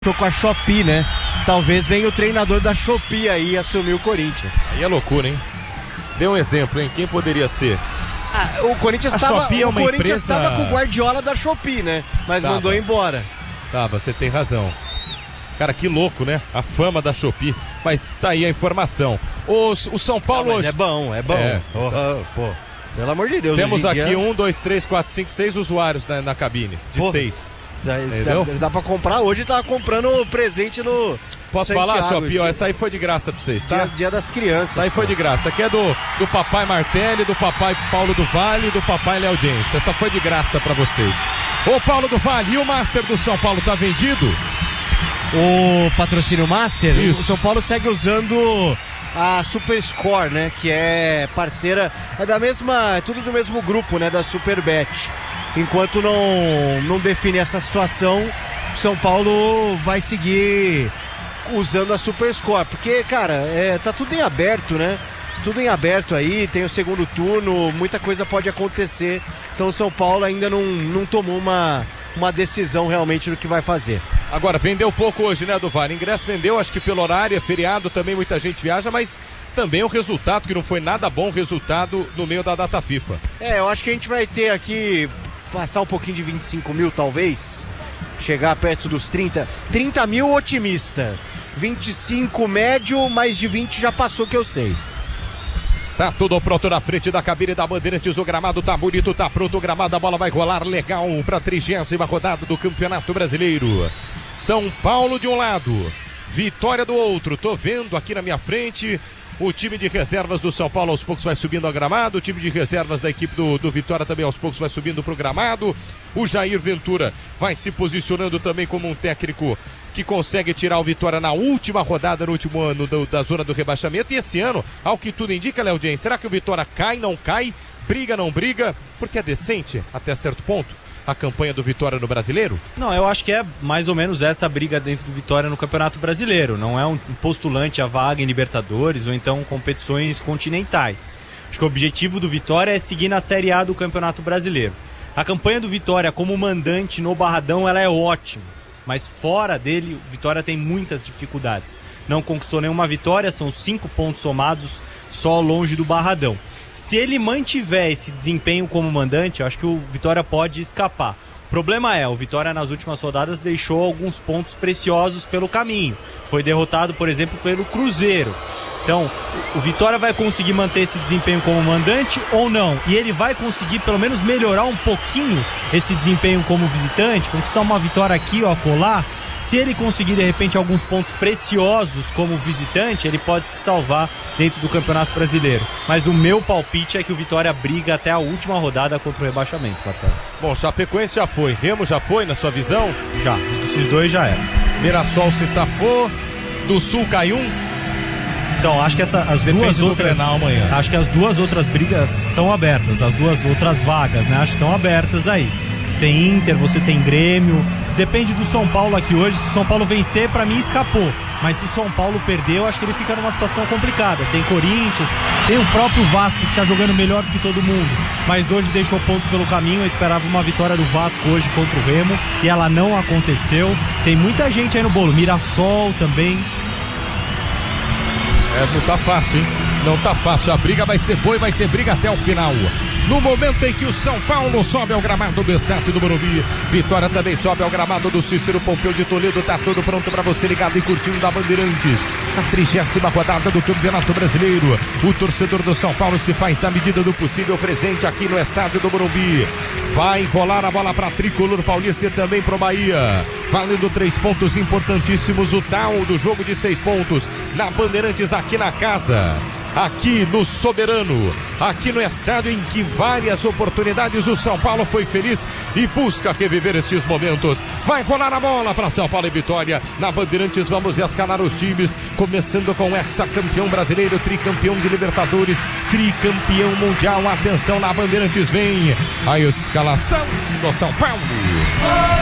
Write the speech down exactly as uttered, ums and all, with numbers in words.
com a Shopee, né? Talvez venha o treinador da Shopee aí assumir o Corinthians. Aí é loucura, hein? Dê um exemplo, hein? Quem poderia ser? Ah, o Corinthians estava é o Corinthians empresa... estava com o Guardiola da Shopee, né? Mas tava. mandou embora. Tá, você tem razão. Cara, que louco, né? A fama da Shopee. Mas tá aí a informação. O, o São Paulo Não, mas hoje... é bom, é bom. É. Oh, oh, pô, pelo amor de Deus. Temos aqui dia... um, dois, três, quatro, cinco, seis usuários na, na cabine. De Pô. seis. Dá, Entendeu? dá, dá pra comprar. Hoje tava comprando presente no Posso Santiago, falar, Shopee? Ó, dia, essa aí foi de graça pra vocês, tá? dia, dia das crianças. Essa aí foi de graça. Aqui é do, do papai Martelli, do papai Paulo do Vale e do papai Léo Jens. Essa foi de graça pra vocês. Ô Paulo do Vale, e o Master do São Paulo tá vendido? O patrocínio Master, Isso. o São Paulo segue usando a Super Score, né? Que é parceira, é da mesma, é tudo do mesmo grupo, né? Da Superbet. Enquanto não, não define essa situação, o São Paulo vai seguir usando a Super Score. Porque, cara, é, tá tudo em aberto, né? Tudo em aberto aí, tem o segundo turno, muita coisa pode acontecer. Então o São Paulo ainda não, não tomou uma, uma decisão realmente do que vai fazer. Agora, vendeu pouco hoje, né, do Vale? Ingresso vendeu, acho que pelo horário, é feriado, também muita gente viaja, mas também o resultado, que não foi nada bom, resultado no meio da data FIFA. É, eu acho que a gente vai ter aqui, passar um pouquinho de vinte e cinco mil talvez, chegar perto dos trinta, trinta mil otimista, vinte e cinco médio, mais de vinte já passou que eu sei. Tá tudo pronto na frente da cabine da Bandeirantes, o gramado tá bonito, tá pronto o gramado, a bola vai rolar legal para a trigésima rodada do Campeonato Brasileiro. São Paulo de um lado, Vitória do outro, tô vendo aqui na minha frente o time de reservas do São Paulo aos poucos vai subindo ao gramado, o time de reservas da equipe do, do Vitória também aos poucos vai subindo pro gramado. O Jair Ventura vai se posicionando também como um técnico que consegue tirar o Vitória na última rodada, no último ano do, da zona do rebaixamento. E esse ano, ao que tudo indica, Léo Jens, será que o Vitória cai, não cai, briga, não briga? Porque é decente até certo ponto a campanha do Vitória no Brasileiro? Não, eu acho que é mais ou menos essa briga dentro do Vitória no Campeonato Brasileiro. Não é um postulante a vaga em Libertadores ou então competições continentais. Acho que o objetivo do Vitória é seguir na Série A do Campeonato Brasileiro. A campanha do Vitória como mandante no Barradão, ela é ótima. Mas fora dele, o Vitória tem muitas dificuldades. Não conquistou nenhuma vitória, são cinco pontos somados só longe do Barradão. Se ele mantiver esse desempenho como mandante, eu acho que o Vitória pode escapar. O problema é, o Vitória nas últimas rodadas deixou alguns pontos preciosos pelo caminho. Foi derrotado, por exemplo, pelo Cruzeiro. Então, o Vitória vai conseguir manter esse desempenho como mandante ou não? E ele vai conseguir pelo menos melhorar um pouquinho esse desempenho como visitante, conquistar uma vitória aqui ou acolá. Se ele conseguir, de repente, alguns pontos preciosos como visitante, ele pode se salvar dentro do Campeonato Brasileiro. Mas o meu palpite é que o Vitória briga até a última rodada contra o rebaixamento, Martelo. Bom, Chapecoense já foi, Remo já foi, na sua visão? Já, esses dois já eram. Mirassol se safou, do Sul cai um. Então, acho que essa, as Depende duas do outras Grenal amanhã. Acho que as duas outras brigas estão abertas, as duas outras vagas, né? Acho que estão abertas aí. Você tem Inter, você tem Grêmio. Depende do São Paulo aqui hoje. Se o São Paulo vencer, pra mim escapou. Mas se o São Paulo perder, eu acho que ele fica numa situação complicada. Tem Corinthians, tem o próprio Vasco que tá jogando melhor do que todo mundo, mas hoje deixou pontos pelo caminho. Eu esperava uma vitória do Vasco hoje contra o Remo e ela não aconteceu. Tem muita gente aí no bolo, Mirassol também. É, não tá fácil, hein? Não tá fácil. A briga vai ser boa e vai ter briga até o final. No momento em que o São Paulo sobe ao gramado do Bessate do Morumbi, Vitória também sobe ao gramado do Cícero Pompeu de Toledo. Tá tudo pronto para você ligado e curtindo da Bandeirantes. Na trigésima rodada do Campeonato Brasileiro, o torcedor do São Paulo se faz na medida do possível presente aqui no estádio do Morumbi. Vai rolar a bola para Tricolor Paulista e também pro Bahia. Valendo três pontos importantíssimos, o tal do jogo de seis pontos na Bandeirantes aqui na casa. Aqui no Soberano, aqui no estádio em que várias oportunidades o São Paulo foi feliz e busca reviver estes momentos. Vai rolar a bola para São Paulo e Vitória. Na Bandeirantes vamos escalar os times, começando com o hexacampeão brasileiro, tricampeão de Libertadores, tricampeão mundial. Atenção, na Bandeirantes vem a escalação do São Paulo.